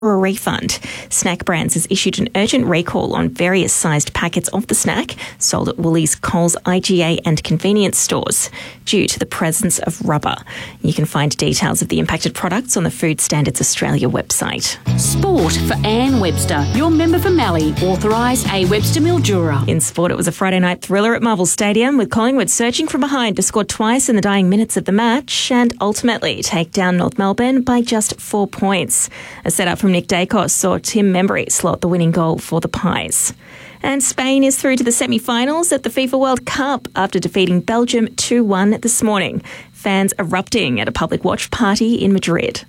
for a refund. Snack Brands has issued an urgent recall on various sized packets of the snack sold at Woolies, Coles, IGA and convenience stores due to the presence of rubber. You can find details of the impacted products on the Food Standards Australia website. Sport for Anne Webster, your member for Mallee, authorised A. Webster Mildura. In sport, it was a Friday night thriller at Marvel Stadium, with Collingwood surging from behind to score twice in the dying minutes of the match and ultimately take down North Melbourne by just 4 points. A set-up from Nick Dacos saw Tim Membry slot the winning goal for the Pies. And Spain is through to the semi-finals at the FIFA World Cup after defeating Belgium 2-1 this morning. Fans erupting at a public watch party in Madrid.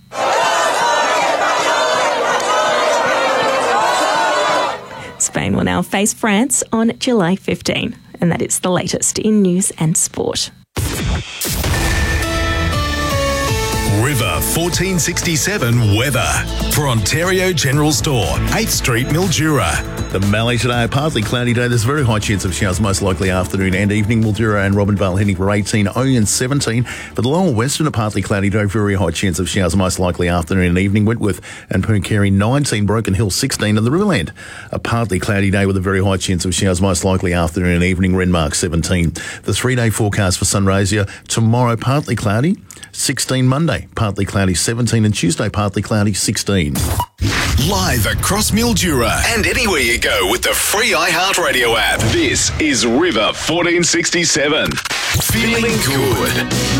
Spain will now face France on July 15. And that is the latest in news and sport. River 1467 weather for Ontario General Store, 8th Street, Mildura. The Mallee today, a partly cloudy day. There's a very high chance of showers, most likely afternoon and evening. Mildura and Robinvale heading for 18, Owen and 17. For the lower western, a partly cloudy day, very high chance of showers, most likely afternoon and evening. Wentworth and Pooncarie 19, Broken Hill 16, and the Riverland, a partly cloudy day with a very high chance of showers, most likely afternoon and evening. Renmark 17. The 3-day forecast for Sunraysia tomorrow, partly cloudy, 16 Monday, partly cloudy 17, and Tuesday, partly cloudy 16. Live across Mildura and anywhere you go with the free iHeartRadio app. This is River 1467. Feeling good.